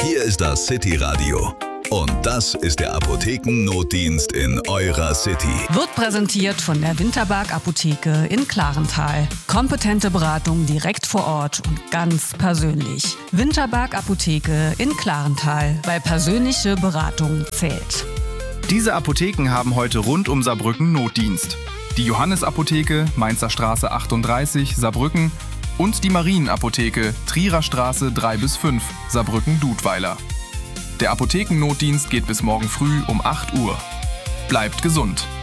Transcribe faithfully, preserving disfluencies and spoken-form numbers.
Hier ist das City Radio. Und das ist der Apothekennotdienst in eurer City. Wird präsentiert von der Winterberg Apotheke in Klarental. Kompetente Beratung direkt vor Ort und ganz persönlich. Winterberg Apotheke in Klarental, weil persönliche Beratung zählt. Diese Apotheken haben heute rund um Saarbrücken Notdienst. Die Johannes-Apotheke, Mainzer Straße achtunddreißig, Saarbrücken und die Marienapotheke, Trierer Straße drei bis fünf, Saarbrücken-Dudweiler. Der Apothekennotdienst geht bis morgen früh um acht Uhr. Bleibt gesund!